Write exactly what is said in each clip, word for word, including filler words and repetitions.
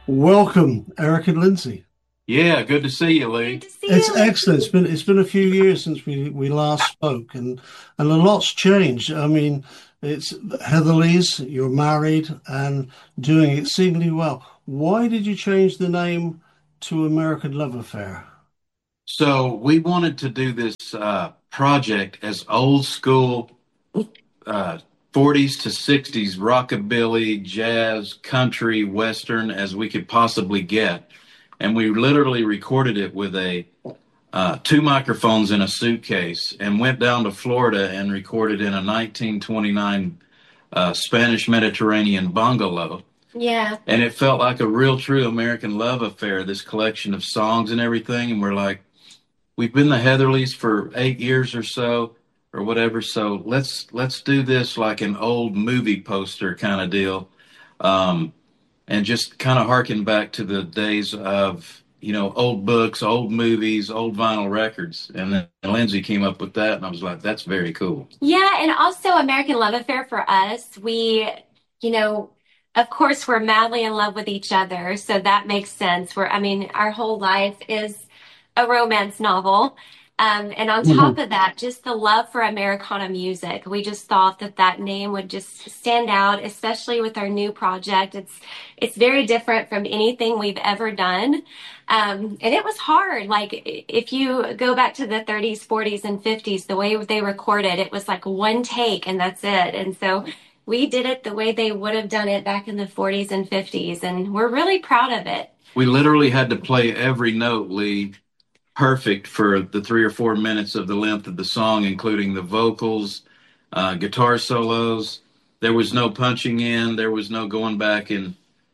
Welcome, Eric and Lindsay. Yeah, good to see you, Good Lee. to see It's you, excellent. It's Lindsay. been it's been a few years since we we last spoke, and and a lot's changed. I mean, it's Heatherly's. You're married and doing exceedingly well. Why did you change the name to American Love Affair? So we wanted to do this uh, project as old school uh, forties to sixties rockabilly, jazz, country, western as we could possibly get. And we literally recorded it with a uh, two microphones in a suitcase and went down to Florida and recorded in a nineteen twenty-nine uh, Spanish Mediterranean bungalow. Yeah. And it felt like a real true American love affair, this collection of songs and everything. And we're like, we've been the Heatherlys for eight years or so or whatever. So let's let's do this like an old movie poster kind of deal. Um, and just kind of harken back to the days of, you know, old books, old movies, old vinyl records. And then Lindsay came up with that, and I was like, that's very cool. Yeah, and also American Love Affair for us, we, you know, of course we're madly in love with each other, so that makes sense. We're, I mean, our whole life is a romance novel. Um, and on top of that, just the love for Americana music. We just thought that that name would just stand out, especially with our new project. It's it's very different from anything we've ever done. Um, and it was hard. Like if you go back to the thirties, forties, and fifties, the way they recorded, it was like one take and that's it. And so we did it the way they would have done it back in the forties and fifties. And we're really proud of it. We literally had to play every note, Lee, perfect for the three or four minutes of the length of the song, including the vocals, uh, guitar solos. There was no punching in. There was no going back and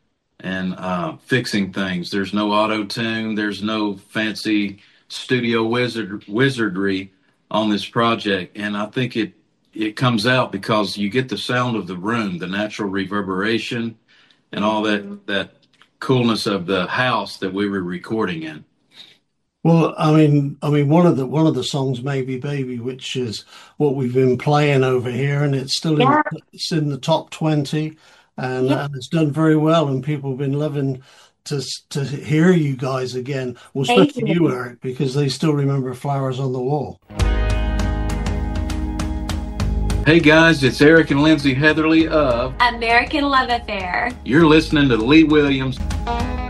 and uh, fixing things. There's no auto tune. There's no fancy studio wizard wizardry on this project. And I think it it comes out because you get the sound of the room, the natural reverberation, and all that that coolness of the house that we were recording in. Well, I mean, I mean, one of the one of the songs, "Maybe Baby," which is what we've been playing over here, and it's still in Yeah. it's in the top twenty, and, Yeah. and it's done very well, and people have been loving to to hear you guys again. Well, Thank especially you, you. Eric, because they still remember "Flowers on the Wall." Hey guys, it's Eric and Lindsay Heatherly of American Love Affair. You're listening to Lee Williams.